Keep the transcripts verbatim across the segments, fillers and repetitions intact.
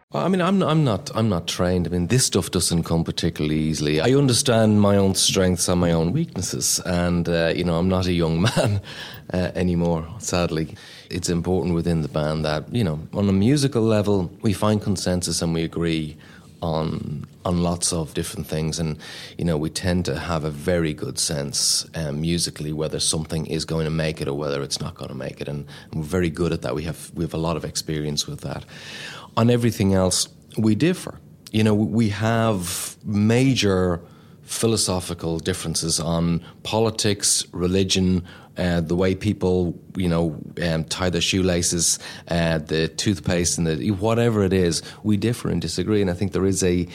Well, I mean, I'm I'm not I'm not trained. I mean, this stuff doesn't come particularly easily. I understand my own strengths and my own weaknesses, and uh, you know, I'm not a young man uh, anymore. Sadly, it's important within the band that, you know, on a musical level, we find consensus and we agree on on lots of different things, and you know, we tend to have a very good sense um, musically whether something is going to make it or whether it's not going to make it, and, and we're very good at that. We have we have a lot of experience with that. On everything else, we differ. You know, we have major philosophical differences on politics, religion, uh, the way people, you know, um, tie their shoelaces, uh, the toothpaste, and the whatever it is. We differ and disagree, and I think there is a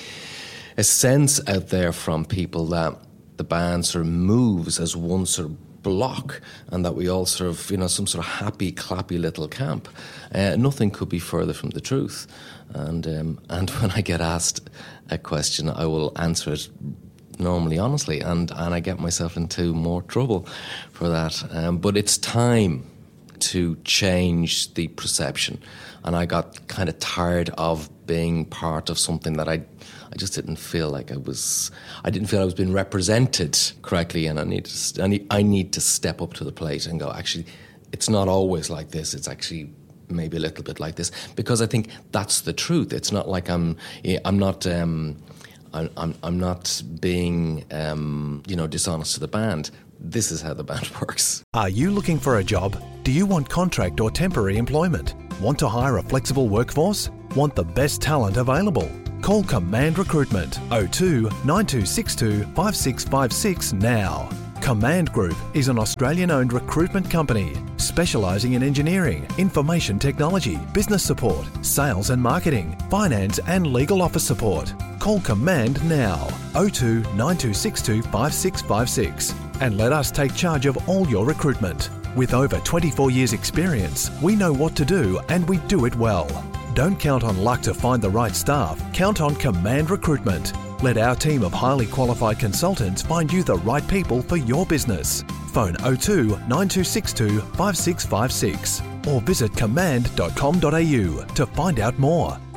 a sense out there from people that the band sort of moves as one sort of block, and that we all sort of, you know, some sort of happy, clappy little camp. Uh, nothing could be further from the truth. And um, and when I get asked a question, I will answer it normally honestly, and, and I get myself into more trouble for that. Um, but it's time to change the perception. And I got kind of tired of being part of something that I I just didn't feel like I was, I didn't feel I was being represented correctly, and I need to, I need, I need to step up to the plate and go, actually, it's not always like this, it's actually maybe a little bit like this, because I think that's the truth. It's not like I'm, I'm not, um, I'm, I'm, I'm not being, um, you know, dishonest to the band. This is how the band works. Are you looking for a job? Do you want contract or temporary employment? Want to hire a flexible workforce? Want the best talent available? Call Command Recruitment oh two, nine two six two, five six five six now. Command Group is an Australian-owned recruitment company specialising in engineering, information technology, business support, sales and marketing, finance and legal office support. Call Command now, oh two, nine two six two, five six five six, and let us take charge of all your recruitment. With over twenty-four years experience, we know what to do and we do it well. Don't count on luck to find the right staff. Count on Command Recruitment. Let our team of highly qualified consultants find you the right people for your business. Phone oh two, nine two six two, five six five six or visit command dot com dot a u to find out more.